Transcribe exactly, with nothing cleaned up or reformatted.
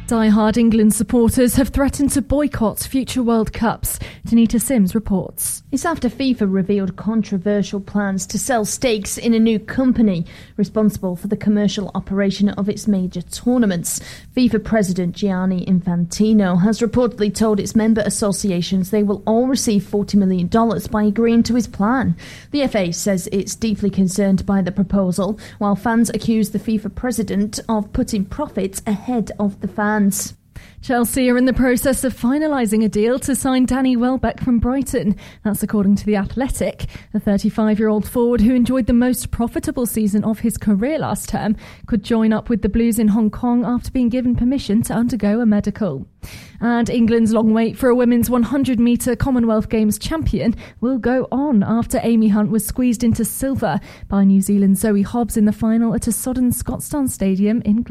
Die-hard England supporters have threatened to boycott future World Cups. Danita Sims reports. It's after FIFA revealed controversial plans to sell stakes in a new company responsible for the commercial operation of its major tournaments. FIFA President Gianni Infantino has reportedly told its member associations they will all receive forty million dollars by agreeing to his plan. The F A says it's deeply concerned by the proposal, while fans accuse the FIFA president of putting profits ahead of the fans. Chelsea are in the process of finalising a deal to sign Danny Welbeck from Brighton. That's according to The Athletic. The thirty-five-year-old forward, who enjoyed the most profitable season of his career last term, could join up with the Blues in Hong Kong after being given permission to undergo a medical. And England's long wait for a women's one hundred metre Commonwealth Games champion will go on after Amy Hunt was squeezed into silver by New Zealand's Zoe Hobbs in the final at a sodden Scotstoun Stadium in Glasgow.